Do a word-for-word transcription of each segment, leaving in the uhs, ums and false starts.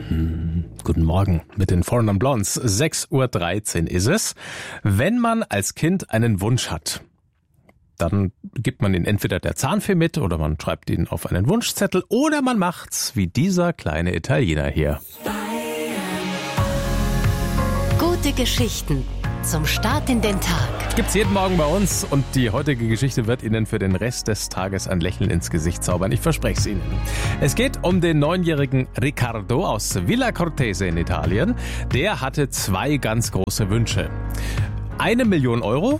Hm, guten Morgen mit den Four Non Blondes. sechs Uhr dreizehn ist es. Wenn man als Kind einen Wunsch hat, dann gibt man ihn entweder der Zahnfee mit oder man schreibt ihn auf einen Wunschzettel oder man macht's wie dieser kleine Italiener hier. Gute Geschichten zum Start in den Tag. Gibt's jeden Morgen bei uns und die heutige Geschichte wird Ihnen für den Rest des Tages ein Lächeln ins Gesicht zaubern. Ich verspreche es Ihnen. Es geht um den neunjährigen Riccardo aus Villa Cortese in Italien. Der hatte zwei ganz große Wünsche. Eine Million Euro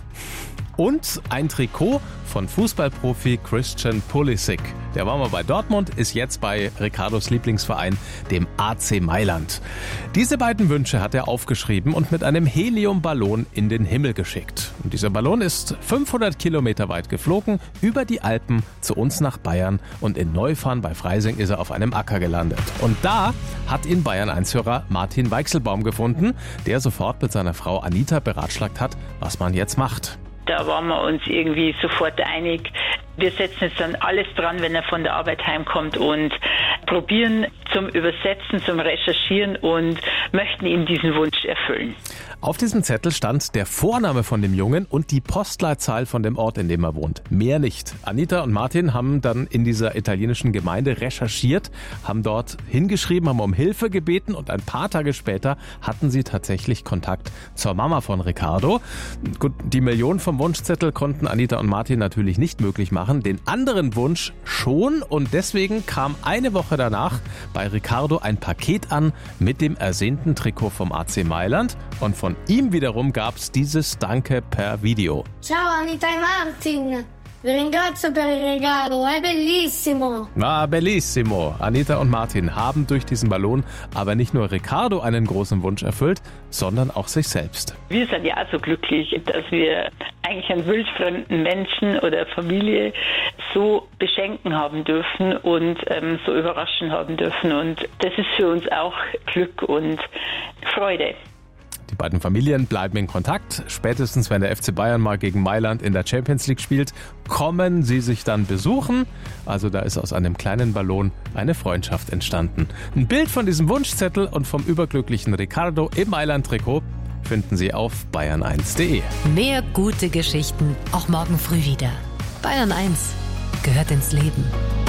und ein Trikot von Fußballprofi Christian Pulisic. Der war mal bei Dortmund, ist jetzt bei Riccardos Lieblingsverein, dem A C Mailand. Diese beiden Wünsche hat er aufgeschrieben und mit einem Heliumballon in den Himmel geschickt. Und dieser Ballon ist fünfhundert Kilometer weit geflogen, über die Alpen zu uns nach Bayern und in Neufahren bei Freising ist er auf einem Acker gelandet. Und da hat ihn Bayern eins Hörer Martin Weichselbaum gefunden, der sofort mit seiner Frau Anita beratschlagt hat, was man jetzt macht. Da waren wir uns irgendwie sofort einig. Wir setzen jetzt dann alles dran, wenn er von der Arbeit heimkommt und probieren zum Übersetzen, zum Recherchieren und möchten ihm diesen Wunsch erfüllen. Auf diesem Zettel stand der Vorname von dem Jungen und die Postleitzahl von dem Ort, in dem er wohnt. Mehr nicht. Anita und Martin haben dann in dieser italienischen Gemeinde recherchiert, haben dort hingeschrieben, haben um Hilfe gebeten und ein paar Tage später hatten sie tatsächlich Kontakt zur Mama von Riccardo. Gut, die Million vom Wunschzettel konnten Anita und Martin natürlich nicht möglich machen, den anderen Wunsch schon und deswegen kam eine Woche danach bei Riccardo ein Paket an mit dem ersehnten Trikot vom A C Mailand und von ihm wiederum gab's dieses Danke per Video. Ciao Anita e Martin, vi ringrazio per il regalo, è bellissimo. Ah, bellissimo. Anita und Martin haben durch diesen Ballon aber nicht nur Riccardo einen großen Wunsch erfüllt, sondern auch sich selbst. Wir sind ja auch so glücklich, dass wir eigentlich einen wildfremden Menschen oder Familie so beschenken haben dürfen und ähm, so überraschen haben dürfen. Und das ist für uns auch Glück und Freude. Die beiden Familien bleiben in Kontakt. Spätestens, wenn der F C Bayern mal gegen Mailand in der Champions League spielt, kommen sie sich dann besuchen. Also da ist aus einem kleinen Ballon eine Freundschaft entstanden. Ein Bild von diesem Wunschzettel und vom überglücklichen Riccardo im Mailand-Trikot finden Sie auf bayern eins punkt de. Mehr gute Geschichten auch morgen früh wieder. Bayern eins gehört ins Leben.